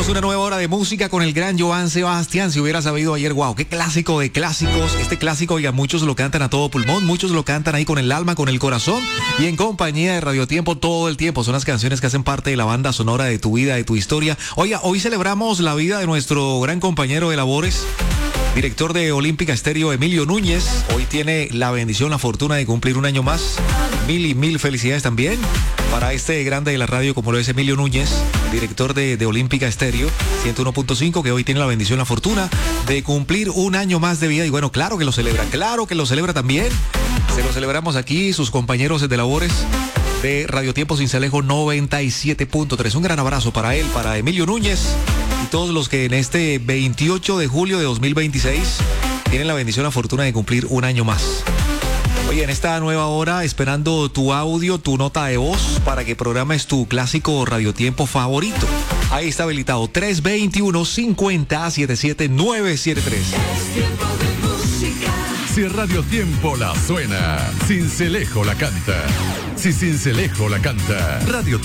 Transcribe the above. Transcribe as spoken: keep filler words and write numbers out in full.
Tenemos una nueva hora de música con el gran Joan Sebastián. Si hubiera sabido ayer, wow, qué clásico de clásicos. Este clásico, oiga, muchos lo cantan a todo pulmón, muchos lo cantan ahí con el alma, con el corazón y en compañía de Radio Tiempo todo el tiempo. Son las canciones que hacen parte de la banda sonora de tu vida, de tu historia. Oiga, hoy celebramos la vida de nuestro gran compañero de labores, director de Olímpica Estéreo, Emilio Núñez. Hoy tiene la bendición, la fortuna de cumplir un año más. Mil y mil felicidades también para este grande de la radio como lo es Emilio Núñez, director de, de Olímpica Estéreo ciento uno punto cinco, que hoy tiene la bendición, la fortuna de cumplir un año más de vida. Y bueno, claro que lo celebra, claro que lo celebra también. Se lo celebramos aquí, sus compañeros de labores de Radio Tiempo Sincelejo noventa y siete punto tres. Un gran abrazo para él, para Emilio Núñez y todos los que en este veintiocho de julio de dos mil veintiséis tienen la bendición, la fortuna de cumplir un año más. Oye, en esta nueva hora, esperando tu audio, tu nota de voz para que programes tu clásico radiotiempo favorito. Ahí está habilitado tres veintiuno, cincuenta, setenta y siete, novecientos setenta y tres. Es tiempo de música. Si Radio Tiempo la suena, Sincelejo la canta. Si Sincelejo la canta, Radio